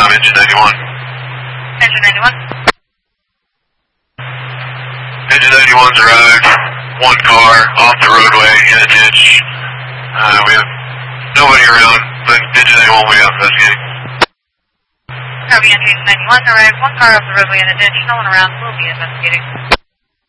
engine 91. Engine 91. Engine 91's arrived. One car off the roadway in a ditch. We have nobody around, but engine 91 will be out investigating. Copy, engine 91 arrived. One car off the roadway in a ditch. No one around. We'll be investigating.